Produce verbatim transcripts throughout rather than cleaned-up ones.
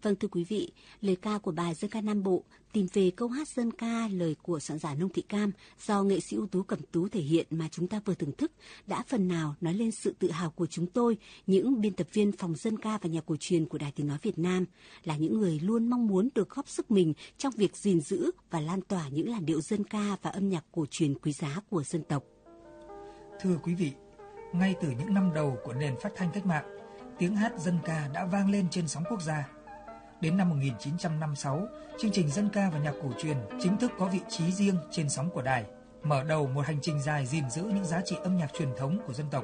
Vâng thưa quý vị, lời ca của bài dân ca Nam Bộ tìm về câu hát dân ca lời của soạn giả Nông Thị Cam do nghệ sĩ ưu tú Cẩm Tú thể hiện mà chúng ta vừa thưởng thức đã phần nào nói lên sự tự hào của chúng tôi, những biên tập viên phòng dân ca và nhạc cổ truyền của Đài Tiếng nói Việt Nam, là những người luôn mong muốn được góp sức mình trong việc gìn giữ và lan tỏa những làn điệu dân ca và âm nhạc cổ truyền quý giá của dân tộc. Thưa quý vị, ngay từ những năm đầu của nền phát thanh cách mạng, tiếng hát dân ca đã vang lên trên sóng quốc gia. Đến năm một nghìn chín trăm năm mươi sáu, chương trình dân ca và nhạc cổ truyền chính thức có vị trí riêng trên sóng của đài, mở đầu một hành trình dài gìn giữ những giá trị âm nhạc truyền thống của dân tộc.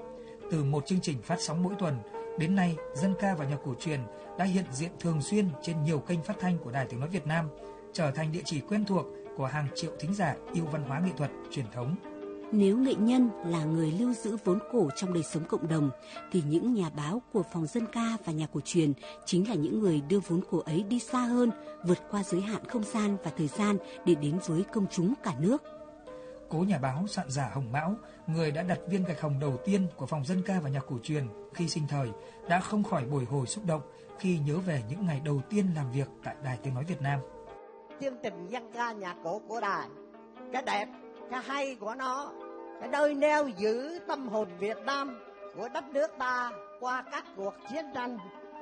Từ một chương trình phát sóng mỗi tuần, đến nay dân ca và nhạc cổ truyền đã hiện diện thường xuyên trên nhiều kênh phát thanh của Đài Tiếng nói Việt Nam, trở thành địa chỉ quen thuộc của hàng triệu thính giả yêu văn hóa nghệ thuật truyền thống. Nếu nghệ nhân là người lưu giữ vốn cổ trong đời sống cộng đồng, thì những nhà báo của phòng dân ca và nhạc cổ truyền chính là những người đưa vốn cổ ấy đi xa hơn, vượt qua giới hạn không gian và thời gian để đến với công chúng cả nước. Cố nhà báo soạn giả Hồng Mão, người đã đặt viên gạch hồng đầu tiên của phòng dân ca và nhạc cổ truyền khi sinh thời, đã không khỏi bồi hồi xúc động khi nhớ về những ngày đầu tiên làm việc tại Đài Tiếng nói Việt Nam. Chương trình dân ca nhạc cổ của đài, cái đẹp, cái hay của nó, cái nơi neo giữ tâm hồn Việt Nam của đất nước ta qua các cuộc chiến tranh.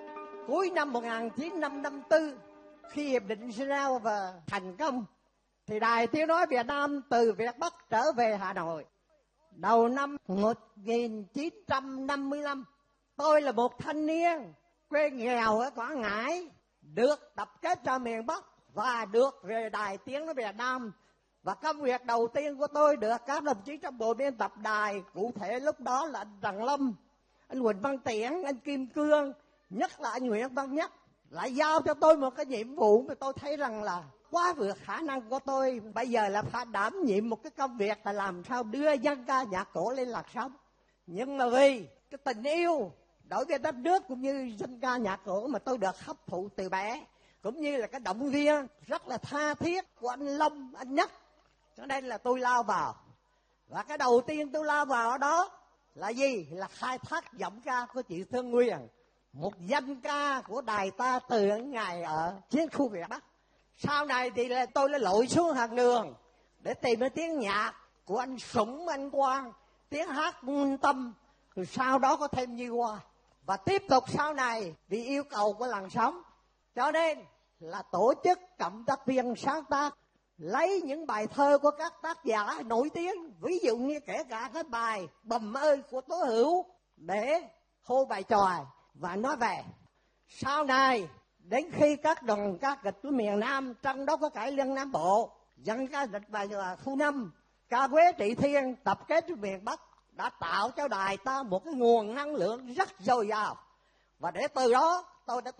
Cuối năm một nghìn chín trăm năm mươi tư, khi hiệp định Geneva thành công, thì Đài Tiếng nói Việt Nam từ Việt Bắc trở về Hà Nội. Đầu năm một nghìn chín trăm năm mươi lăm, tôi là một thanh niên quê nghèo ở Quảng Ngãi, được tập kết ra miền Bắc và được về Đài Tiếng nói Việt Nam. Và công việc đầu tiên của tôi được các đồng chí trong bộ biên tập đài, cụ thể lúc đó là anh Trần Lâm, anh Huỳnh Văn Tiễn, anh Kim Cương, nhất là anh Nguyễn Văn Nhất, lại giao cho tôi một cái nhiệm vụ mà tôi thấy rằng là quá vượt khả năng của tôi. Bây giờ là phải đảm nhiệm một cái công việc là làm sao đưa dân ca nhạc cổ lên làn sóng. Nhưng mà vì cái tình yêu đối với đất nước cũng như dân ca nhạc cổ mà tôi được hấp thụ từ bé, cũng như là cái động viên rất là tha thiết của anh Long, anh Nhất, cho nên là tôi lao vào. Và cái đầu tiên tôi lao vào đó là gì? Là khai thác giọng ca của chị Thương Nguyên, một danh ca của đài ta từ ngày ở chiến khu Việt Bắc. Sau này thì là tôi đã lội xuống hàng đường để tìm cái tiếng nhạc của anh Sủng, anh Quang, tiếng hát Minh Tâm, rồi sau đó có thêm Như Hoa. Và tiếp tục sau này vì yêu cầu của làn sóng, cho nên là tổ chức cộng tác viên sáng tác, lấy những bài thơ của các tác giả nổi tiếng, ví dụ như kể cả cái bài Bầm ơi của Tố Hữu, để hô bài tròi và nói về. Sau này đến khi các đoàn ca kịch của miền Nam, trong đó có cải lương Nam Bộ, dân ca kịch bài là Khu Năm, ca Quế Trị Thiên tập kết của miền Bắc, đã tạo cho đài ta một cái nguồn năng lượng rất dồi dào. Và để từ đó tôi đã